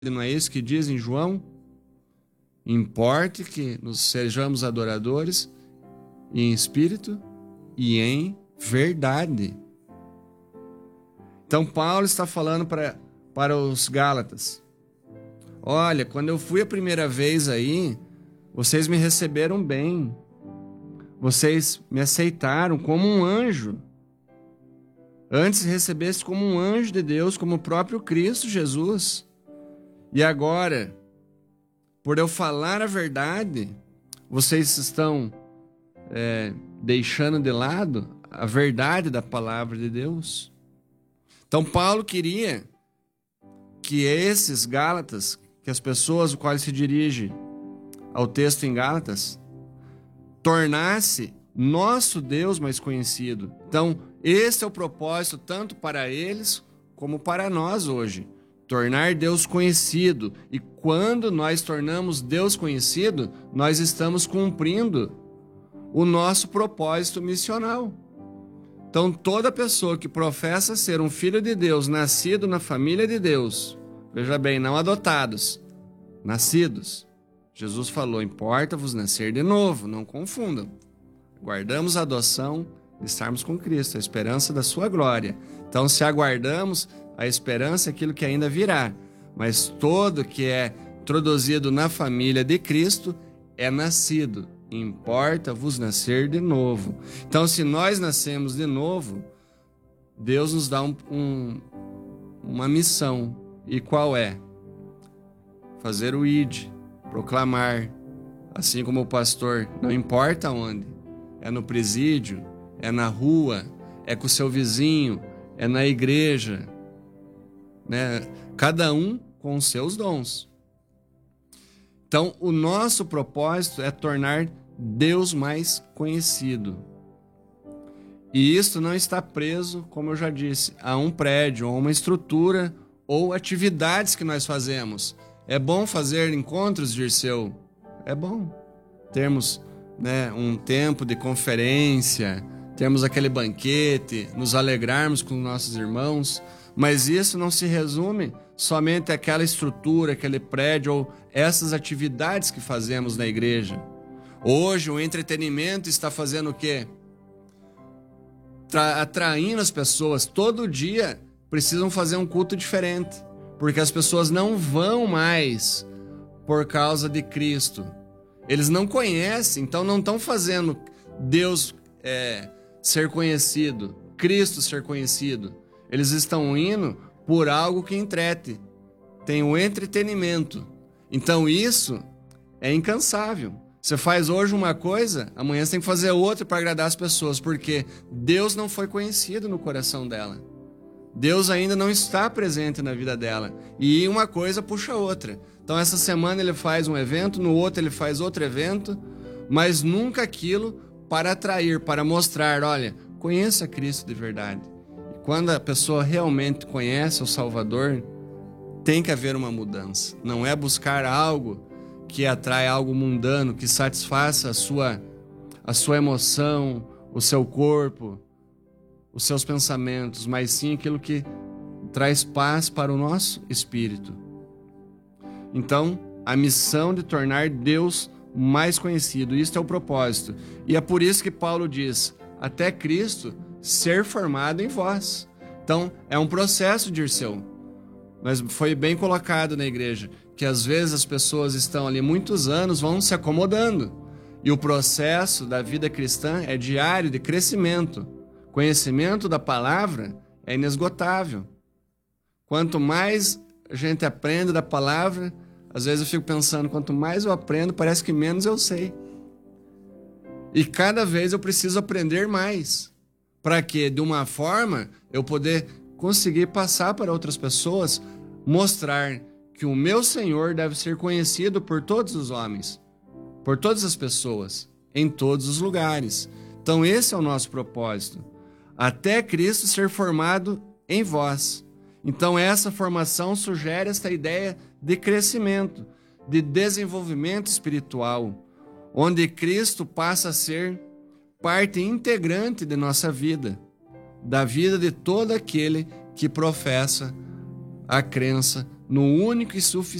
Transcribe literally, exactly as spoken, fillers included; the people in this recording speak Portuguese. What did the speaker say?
Não é isso que diz em João? Importe que nos sejamos adoradores em espírito e em verdade. Então Paulo está falando para, para os Gálatas: olha, quando eu fui a primeira vez aí, vocês me receberam bem. Vocês me aceitaram como um anjo. Antes recebesse como um anjo de Deus, como o próprio Cristo Jesus. E agora, por eu falar a verdade, vocês estão é, deixando de lado a verdade da palavra de Deus. Então Paulo queria que esses Gálatas, que as pessoas, o qual se dirige ao texto em Gálatas, tornasse nosso Deus mais conhecido. Então, esse é o propósito tanto para eles como para nós hoje. Tornar Deus conhecido. E quando nós tornamos Deus conhecido, nós estamos cumprindo o nosso propósito missional. Então, toda pessoa que professa ser um filho de Deus, nascido na família de Deus, veja bem, não adotados, nascidos. Jesus falou: importa-vos nascer de novo, não confundam. Guardamos a adoção de estarmos com Cristo, a esperança da sua glória. Então, se aguardamos a esperança, é aquilo que ainda virá. Mas todo que é introduzido na família de Cristo é nascido. Importa-vos nascer de novo. Então, se nós nascemos de novo, Deus nos dá um, um, uma missão. E qual é? Fazer o id, proclamar. Assim como o pastor, não importa onde. É no presídio, é na rua, é com o seu vizinho, é na igreja, né? Cada um com os seus dons. Então, o nosso propósito é tornar Deus mais conhecido. E isto não está preso, como eu já disse, a um prédio, a uma estrutura ou atividades que nós fazemos. É bom fazer encontros, Dirceu? É bom termos, né, um tempo de conferência, termos aquele banquete, nos alegrarmos com nossos irmãos, mas isso não se resume somente àquela estrutura, aquele prédio ou essas atividades que fazemos na igreja. Hoje o entretenimento está fazendo o quê? Tra- atraindo as pessoas. Todo dia precisam fazer um culto diferente, porque as pessoas não vão mais por causa de Cristo. Eles não conhecem, então não estão fazendo Deus é, ser conhecido, Cristo ser conhecido. Eles estão indo por algo que entrete. Tem o entretenimento. Então isso é incansável. Você faz hoje uma coisa, amanhã você tem que fazer outra para agradar as pessoas, porque Deus não foi conhecido no coração dela. Deus ainda não está presente na vida dela. E uma coisa puxa a outra. Então essa semana ele faz um evento, no outro ele faz outro evento, mas nunca aquilo para atrair, para mostrar, olha, conheça Cristo de verdade. E quando a pessoa realmente conhece o Salvador, tem que haver uma mudança. Não é buscar algo que atrai algo mundano, que satisfaça a sua, a sua emoção, o seu corpo, os seus pensamentos, mas sim aquilo que traz paz para o nosso espírito. Então, a missão de tornar Deus mais conhecido, isto é o propósito. E é por isso que Paulo diz, até Cristo ser formado em vós. Então, é um processo, Dirceu. Mas foi bem colocado na igreja, que às vezes as pessoas estão ali muitos anos, vão se acomodando. E o processo da vida cristã é diário, de crescimento. Conhecimento da palavra é inesgotável. Quanto mais a gente aprende da palavra, às vezes eu fico pensando, quanto mais eu aprendo, parece que menos eu sei. E cada vez eu preciso aprender mais. Para que, de uma forma, eu poder conseguir passar para outras pessoas, mostrar que o meu Senhor deve ser conhecido por todos os homens, por todas as pessoas, em todos os lugares. Então esse é o nosso propósito. Até Cristo ser formado em vós. Então essa formação sugere esta ideia de crescimento, de desenvolvimento espiritual, onde Cristo passa a ser parte integrante de nossa vida, da vida de todo aquele que professa a crença no único e suficiente